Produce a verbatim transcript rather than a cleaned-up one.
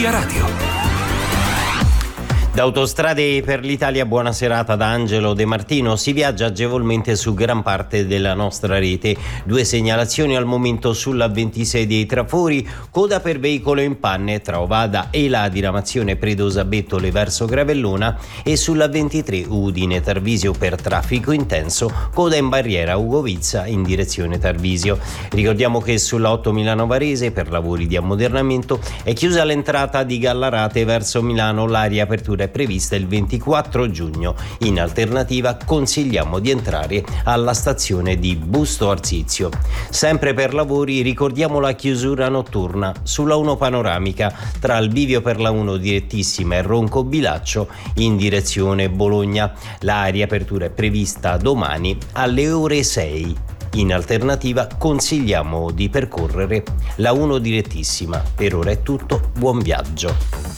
Via Radio. Da Autostrade per l'Italia, buona serata da Angelo De Martino. Si viaggia agevolmente su gran parte della nostra rete. Due segnalazioni al momento sulla ventisei dei Trafori, coda per veicolo in panne tra Ovada e la diramazione Predosa Bettole verso Gravellona, e sulla ventitré Udine Tarvisio per traffico intenso, coda in barriera Ugovizza in direzione Tarvisio. Ricordiamo che sulla otto Milano Varese per lavori di ammodernamento è chiusa l'entrata di Gallarate verso Milano, la riapertura è prevista il ventiquattro giugno. In alternativa consigliamo di entrare alla stazione di Busto Arsizio. Sempre per lavori ricordiamo la chiusura notturna sulla uno panoramica tra il bivio per la uno direttissima e Ronco Bilaccio in direzione Bologna. La riapertura è prevista domani alle ore sei. In alternativa consigliamo di percorrere la uno direttissima. Per ora è tutto, buon viaggio.